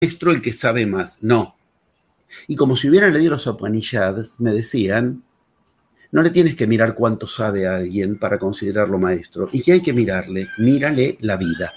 maestro el que sabe más. No. Y como si hubieran leído los Upanishads, me decían, no le tienes que mirar cuánto sabe a alguien para considerarlo maestro. ¿Y qué hay que mirarle? Mírale la vida.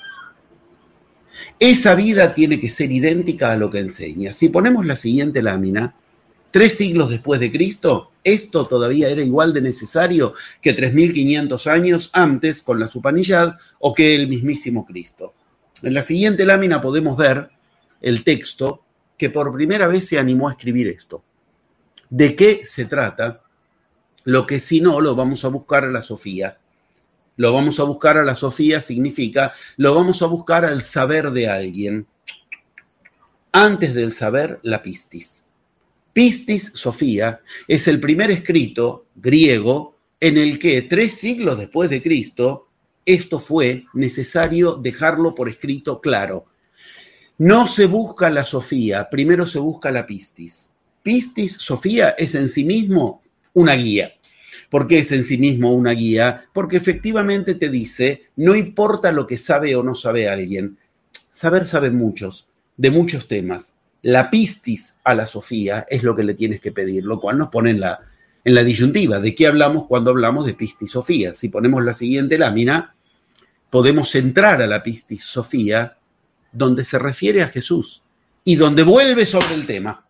Esa vida tiene que ser idéntica a lo que enseña. Si ponemos la siguiente lámina, 3 siglos después de Cristo, esto todavía era igual de necesario que 3.500 años antes con las Upanishads o que el mismísimo Cristo. En la siguiente lámina podemos ver el texto que por primera vez se animó a escribir esto. ¿De qué se trata? Lo que si no, lo vamos a buscar a la Sofía. Lo vamos a buscar a la Sofía significa, lo vamos a buscar al saber de alguien. Antes del saber, la pistis. Pistis, Sofía, es el primer escrito griego en el que 3 siglos después de Cristo, esto fue necesario dejarlo por escrito claro. No se busca la Sofía, primero se busca la pistis. Pistis, Sofía, es en sí mismo una guía. ¿Por qué es en sí mismo una guía? Porque efectivamente te dice, no importa lo que sabe o no sabe alguien. Saber saben muchos, de muchos temas. La pistis a la Sofía es lo que le tienes que pedir, lo cual nos pone en la disyuntiva. ¿De qué hablamos cuando hablamos de pistis Sofía? Si ponemos la siguiente lámina, podemos entrar a la pistis Sofía donde se refiere a Jesús y donde vuelve sobre el tema.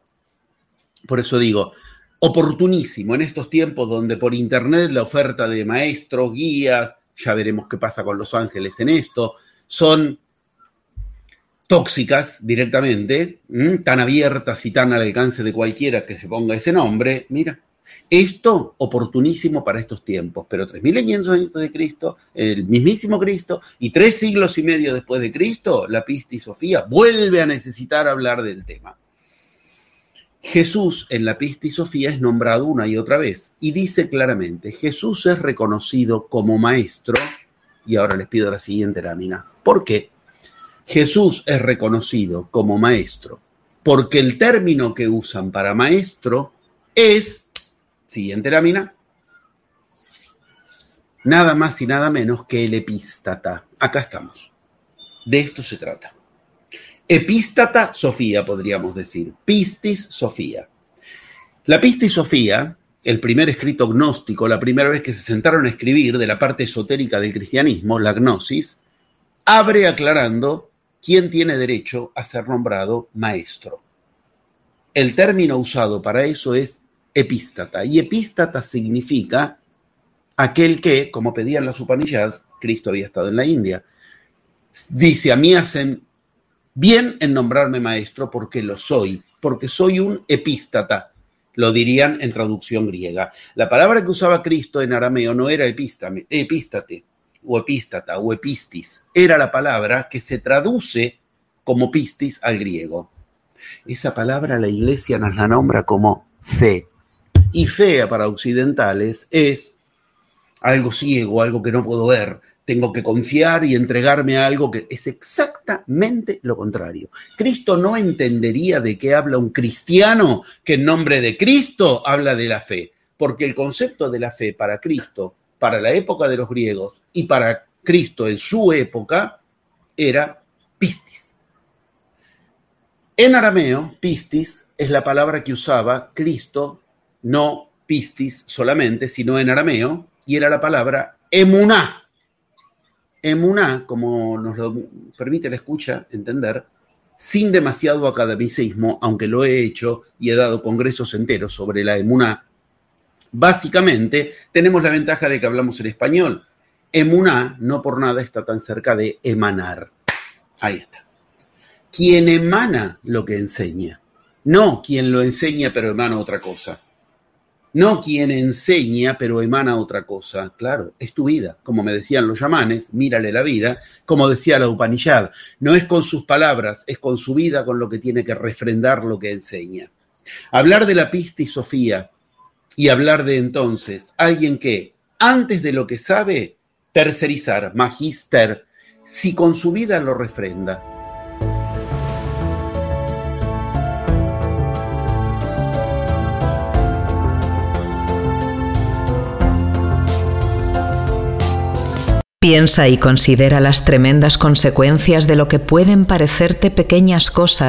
Por eso digo, oportunísimo en estos tiempos donde por internet la oferta de maestros, guías, ya veremos qué pasa con los ángeles en esto, son tóxicas directamente, tan abiertas y tan al alcance de cualquiera que se ponga ese nombre. Mira, esto oportunísimo para estos tiempos, pero 3.500 años de Cristo, el mismísimo Cristo, y 3 siglos y medio después de Cristo, la pistis Sofía vuelve a necesitar hablar del tema. Jesús en la pistis Sofía es nombrado una y otra vez y dice claramente, Jesús es reconocido como maestro, y ahora les pido la siguiente lámina. ¿Por qué? Jesús es reconocido como maestro porque el término que usan para maestro es, siguiente lámina, nada más y nada menos que el epístata. Acá estamos. De esto se trata. Epístata Sofía, podríamos decir. Pistis Sofía. La pistis Sofía, el primer escrito gnóstico, la primera vez que se sentaron a escribir de la parte esotérica del cristianismo, la gnosis, abre aclarando quién tiene derecho a ser nombrado maestro. El término usado para eso es epístata, y epístata significa aquel que, como pedían las Upanishads, Cristo había estado en la India, dice, a mí hacen bien en nombrarme maestro porque lo soy, porque soy un epístata, lo dirían en traducción griega. La palabra que usaba Cristo en arameo no era epístate, o epístata, o epistis, era la palabra que se traduce como pistis al griego. Esa palabra la Iglesia nos la nombra como fe, y fe para occidentales es algo ciego, algo que no puedo ver, tengo que confiar y entregarme a algo que es exactamente lo contrario. Cristo no entendería de qué habla un cristiano que en nombre de Cristo habla de la fe, porque el concepto de la fe para Cristo, para la época de los griegos y para Cristo en su época, era pistis. En arameo, pistis es la palabra que usaba Cristo, no pistis solamente, sino en arameo, y era la palabra emuná. Emuná, como nos lo permite la escucha entender, sin demasiado academicismo, aunque lo he hecho y he dado congresos enteros sobre la emuná, básicamente tenemos la ventaja de que hablamos en español. Emuná no por nada está tan cerca de emanar. Ahí está. Quien emana lo que enseña, no quien lo enseña pero emana otra cosa. No quien enseña pero emana otra cosa. Claro, es tu vida. Como me decían los chamanes, mírale la vida. Como decía la Upanishad, no es con sus palabras, es con su vida con lo que tiene que refrendar lo que enseña. Hablar de la pistis Sofía y hablar de entonces alguien que, antes de lo que sabe, tercerizar, magister, si con su vida lo refrenda. Piensa y considera las tremendas consecuencias de lo que pueden parecerte pequeñas cosas